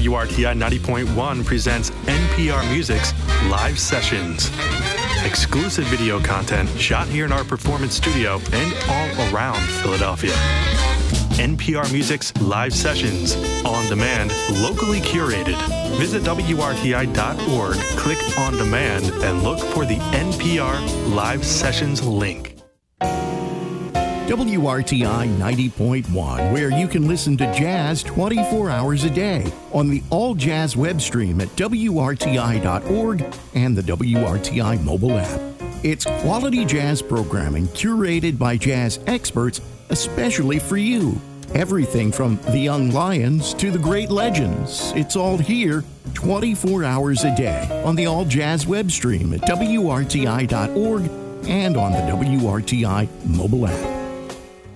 WRTI 90.1 presents NPR Music's Live Sessions. Exclusive video content shot here in our performance studio and all around Philadelphia. NPR Music's Live Sessions, on demand, locally curated. Visit WRTI.org, click on demand, and look for the NPR Live Sessions link. WRTI 90.1, where you can listen to jazz 24 hours a day on the All Jazz web stream at WRTI.org and the WRTI mobile app. It's quality jazz programming curated by jazz experts especially for you. Everything from the young lions to the great legends. It's all here 24 hours a day on the All Jazz web stream at WRTI.org and on the WRTI mobile app.